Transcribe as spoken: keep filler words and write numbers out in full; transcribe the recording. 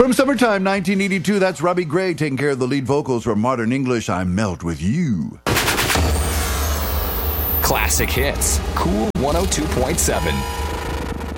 From Summertime nineteen eighty-two, that's Robbie Gray taking care of the lead vocals for Modern English, I Melt With You. Classic hits. Cool one oh two point seven.